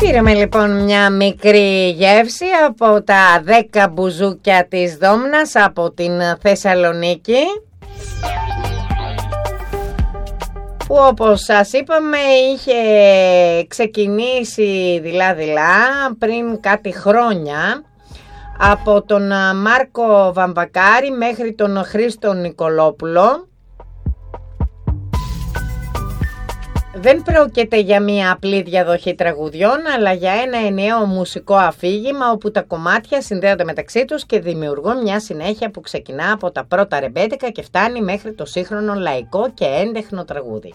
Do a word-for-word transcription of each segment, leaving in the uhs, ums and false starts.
Πήραμε λοιπόν μια μικρή γεύση από τα δέκα μπουζούκια της Δόμνας από την Θεσσαλονίκη, που όπως σας είπαμε είχε ξεκινήσει δειλά-δειλά πριν κάτι χρόνια από τον Μάρκο Βαμβακάρη μέχρι τον Χρήστο Νικολόπουλο. Δεν πρόκειται για μια απλή διαδοχή τραγουδιών, αλλά για ένα ενιαίο μουσικό αφήγημα όπου τα κομμάτια συνδέονται μεταξύ τους και δημιουργούν μια συνέχεια που ξεκινά από τα πρώτα ρεμπέτικα και φτάνει μέχρι το σύγχρονο λαϊκό και έντεχνο τραγούδι.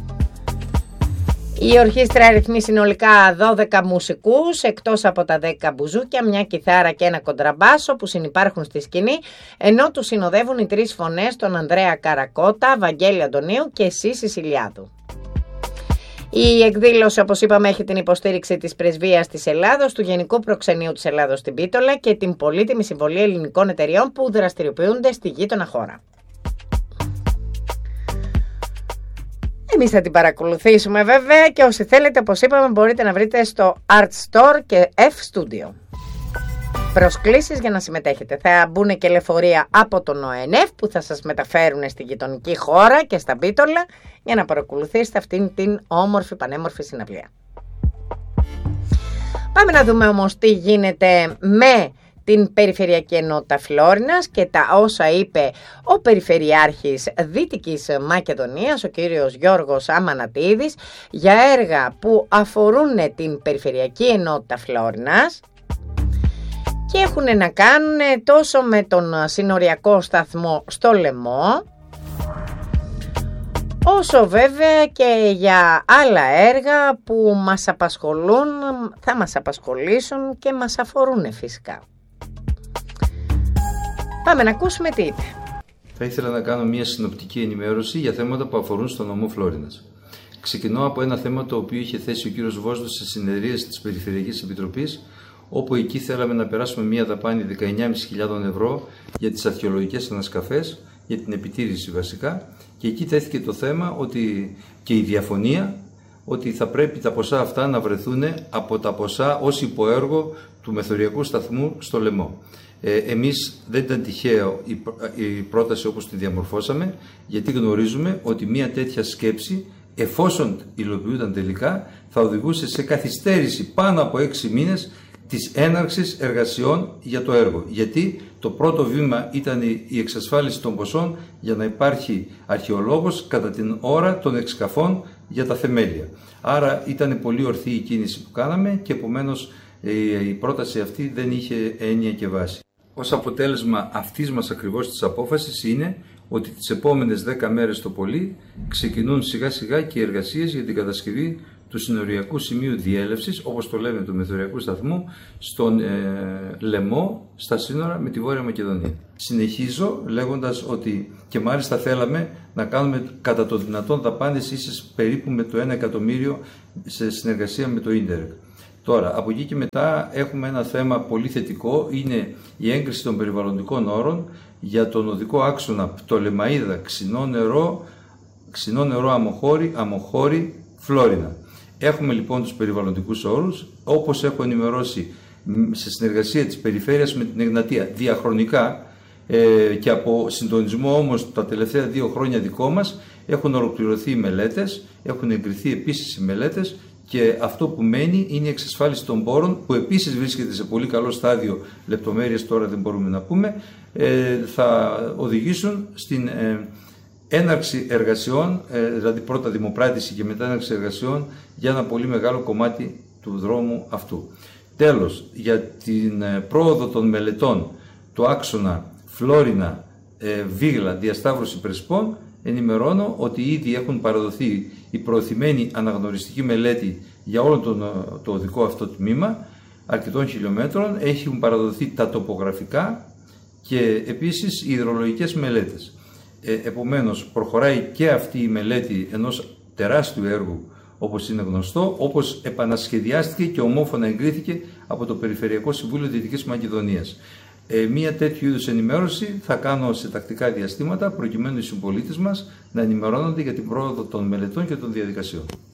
Η ορχήστρα αριθμεί συνολικά δώδεκα μουσικούς, εκτός από τα δέκα μπουζούκια, μια κιθάρα και ένα κοντραμπάσο που συνυπάρχουν στη σκηνή, ενώ τους συνοδεύουν οι τρεις φωνές, τον Ανδρέα Καρακώτα, Βαγγέλη Αντωνίου και Σύση Σιλιάδου. Η εκδήλωση, όπως είπαμε, έχει την υποστήριξη της Πρεσβείας της Ελλάδος, του Γενικού Προξενείου της Ελλάδος στην Πίτολα και την πολύτιμη συμβολή ελληνικών εταιριών που δραστηριοποιούνται στη γείτονα χώρα. Εμείς θα την παρακολουθήσουμε βέβαια και όσοι θέλετε, όπως είπαμε, μπορείτε να βρείτε στο Art Store και F Studio. Προσκλήσεις για να συμμετέχετε. Θα μπουν και λεωφορεία από τον ΟΕΝΕΦ που θα σας μεταφέρουν στη γειτονική χώρα και στα Μπίτολα για να παρακολουθήσετε αυτήν την όμορφη πανέμορφη συναυλία. Πάμε να δούμε όμως τι γίνεται με την Περιφερειακή Ενότητα Φλόρινας και τα όσα είπε ο Περιφερειάρχης Δυτικής Μακεδονίας, ο κύριος Γιώργος Αμανατίδης, για έργα που αφορούν την Περιφερειακή Ενότητα Φλόρινας και έχουν να κάνουν τόσο με τον συνοριακό σταθμό στο Λεμμό, όσο βέβαια και για άλλα έργα που μας απασχολούν, θα μας απασχολήσουν και μας αφορούν φυσικά. Πάμε να ακούσουμε τι είπε. Θα ήθελα να κάνω μια συνοπτική ενημέρωση για θέματα που αφορούν στον νομό Φλόρινας. Ξεκινώ από ένα θέμα το οποίο είχε θέσει ο κύριος Βόσδος σε συνεδρίαση της Περιφερειακής Επιτροπής, όπου εκεί θέλαμε να περάσουμε μια δαπάνη δεκαεννιά χιλιάδες πεντακόσια ευρώ για τις αρχαιολογικές ανασκαφές, για την επιτήρηση βασικά, και εκεί τέθηκε το θέμα ότι, και η διαφωνία ότι θα πρέπει τα ποσά αυτά να βρεθούν από τα ποσά ως υποέργο του μεθοριακού σταθμού στο Λεμμό. Ε, εμείς δεν ήταν τυχαίο η, η πρόταση όπως τη διαμορφώσαμε, γιατί γνωρίζουμε ότι μια τέτοια σκέψη, εφόσον υλοποιούταν τελικά, θα οδηγούσε σε καθυστέρηση πάνω από έξι μήνες της έναρξης εργασιών για το έργο. Γιατί το πρώτο βήμα ήταν η εξασφάλιση των ποσών για να υπάρχει αρχαιολόγος κατά την ώρα των εξκαφών για τα θεμέλια. Άρα ήταν πολύ ορθή η κίνηση που κάναμε και επομένως η πρόταση αυτή δεν είχε έννοια και βάση. Ως αποτέλεσμα αυτής μας ακριβώς της απόφασης είναι ότι τις επόμενες δέκα μέρες το πολύ ξεκινούν σιγά σιγά και οι εργασίες για την κατασκευή του συνοριακού σημείου διέλευσης, όπως το λέμε, του μεθοριακού σταθμού, στον ε, Λεμμό, στα σύνορα με τη Βόρεια Μακεδονία. Συνεχίζω λέγοντας ότι και μάλιστα θέλαμε να κάνουμε κατά το δυνατόν δαπάνες ίσες περίπου με το ένα εκατομμύριο σε συνεργασία με το Ίντερεκ. Τώρα, από εκεί και μετά έχουμε ένα θέμα πολύ θετικό, είναι η έγκριση των περιβαλλοντικών όρων για τον οδικό άξονα Πτολεμαΐδα, Ξινό νερό, Ξινό νερό Αμοχώρη, Αμοχώρη, Φλόρινα. Έχουμε λοιπόν τους περιβαλλοντικούς όρους, όπως έχω ενημερώσει σε συνεργασία της Περιφέρειας με την Εγνατία διαχρονικά ε, και από συντονισμό όμως τα τελευταία δύο χρόνια δικό μας, έχουν ολοκληρωθεί οι μελέτες, έχουν εγκριθεί επίσης οι μελέτες και αυτό που μένει είναι η εξασφάλιση των πόρων, που επίσης βρίσκεται σε πολύ καλό στάδιο, λεπτομέρειες τώρα δεν μπορούμε να πούμε, ε, θα οδηγήσουν στην ε, έναρξη εργασιών, δηλαδή πρώτα δημοπράτηση και μετά έναρξη εργασιών για ένα πολύ μεγάλο κομμάτι του δρόμου αυτού. Τέλος, για την πρόοδο των μελετών του άξονα Φλόρινα, Βίγλα, Διασταύρωση Πρεσπών, ενημερώνω ότι ήδη έχουν παραδοθεί η προωθημένη αναγνωριστική μελέτη για όλο τον, το οδικό αυτό τμήμα αρκετών χιλιόμετρων, έχουν παραδοθεί τα τοπογραφικά και επίσης οι υδρολογικές μελέτες. Ε, επομένως, προχωράει και αυτή η μελέτη ενός τεράστιου έργου, όπως είναι γνωστό, όπως επανασχεδιάστηκε και ομόφωνα εγκρίθηκε από το Περιφερειακό Συμβούλιο Δυτικής Μακεδονίας. Ε, μία τέτοιου είδους ενημέρωση θα κάνω σε τακτικά διαστήματα, προκειμένου οι συμπολίτες μας να ενημερώνονται για την πρόοδο των μελετών και των διαδικασιών.